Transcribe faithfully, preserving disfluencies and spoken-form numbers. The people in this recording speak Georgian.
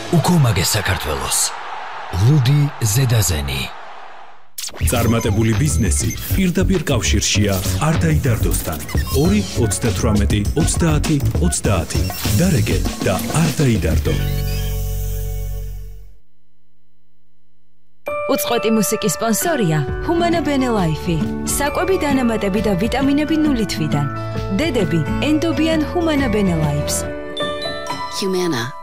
უკომაგე საქართველოს. ლუდი ზედაზენი. წარმატებული ბიზნესი პირდაპირ კავშირშია არდაიდარდოსთან. ორი ოცდათვრამეტი ოცდაათი ოცდაათი. დარეგე და არდაიდარდო. უწყვეტი მუსიკის სპონსორია ჰუმანა ბენელაიფი. საკვები დანამატები და ვიტამინები ნული თვიდან. დედები ენდობიან ჰუმანა ბენელაიფს. Humana.